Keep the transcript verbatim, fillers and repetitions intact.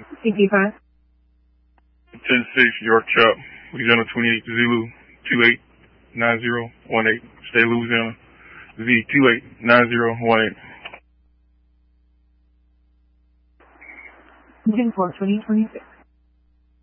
C P five. ten six, York Chop, Louisiana twenty-eight, Zulu, two eight nine zero one eight, State of Louisiana, Z two eight nine zero one eight. Moving for twenty twenty-six.